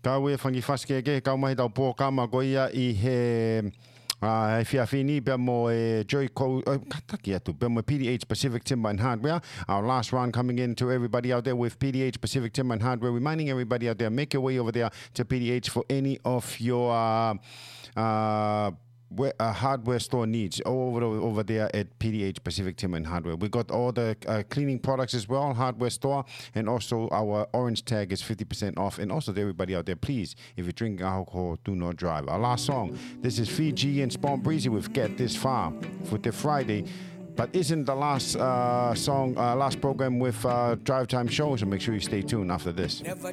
Kau e whangi whaskege, kau mahi tau pōkama ko ia I he whiawhini, bea mo Joy Co, kataki atu, bea mo PDH Pacific Timber and Hardware. Our last round coming in to everybody out there with PDH Pacific Timber and Hardware, reminding everybody out there, make your way over there to PDH for any of your hardware store needs over there at PDH Pacific Timber and Hardware. We got all the cleaning products as well, hardware store, and also our orange tag is 50% off. And also to everybody out there, please, if you drink alcohol, do not drive. Our last song, this is Fiji and Spawn Breezy with Get This Far for the Friday. But isn't the last song, last program with Drive Time Show, so make sure you stay tuned after this. Never